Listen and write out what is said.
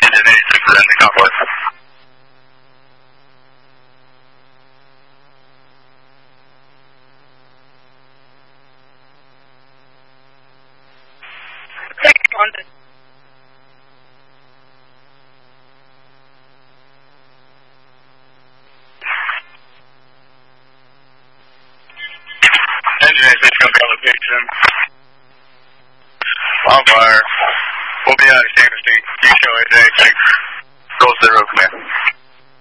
Engine 86 for the Cowboys. London. Engine 86 going to location. On fire. We'll be out of San Francisco. You show it, 86. Goes to the roof, man.